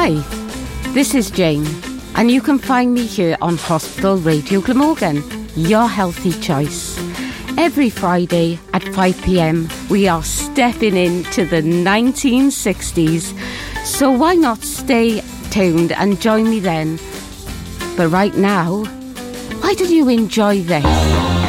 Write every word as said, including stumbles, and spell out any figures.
Hi, this is Jane, and you can find me here on Hospital Radio Glamorgan, your healthy choice. Every Friday at five p.m, we are stepping into the nineteen sixties, so why not stay tuned and join me then? But right now, why don't you enjoy this?